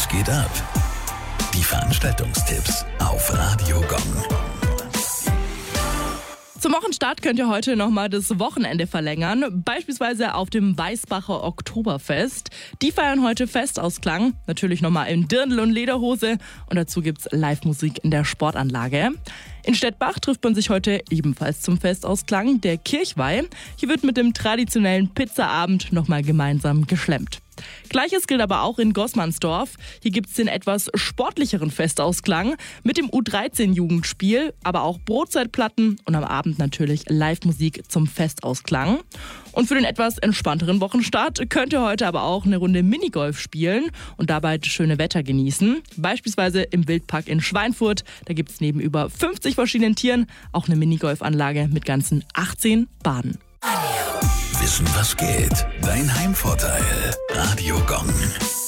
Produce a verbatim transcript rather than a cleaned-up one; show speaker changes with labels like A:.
A: Was geht ab? Die Veranstaltungstipps auf Radio Gong.
B: Zum Wochenstart könnt ihr heute nochmal das Wochenende verlängern, beispielsweise auf dem Weißbacher Oktoberfest. Die feiern heute Festausklang, natürlich nochmal in Dirndl und Lederhose und dazu gibt's Live-Musik in der Sportanlage. In Stettbach trifft man sich heute ebenfalls zum Festausklang, der Kirchweih. Hier wird mit dem traditionellen Pizzaabend nochmal gemeinsam geschlemmt. Gleiches gilt aber auch in Goßmannsdorf. Hier gibt es den etwas sportlicheren Festausklang mit dem U dreizehn Jugendspiel, aber auch Brotzeitplatten und am Abend natürlich Live-Musik zum Festausklang. Und für den etwas entspannteren Wochenstart könnt ihr heute aber auch eine Runde Minigolf spielen und dabei das schöne Wetter genießen. Beispielsweise im Wildpark in Schweinfurt. Da gibt es neben über fünfzig verschiedenen Tieren auch eine Minigolfanlage mit ganzen achtzehn Bahnen.
A: Wissen, was geht? Dein Heimvorteil. Radio Gong.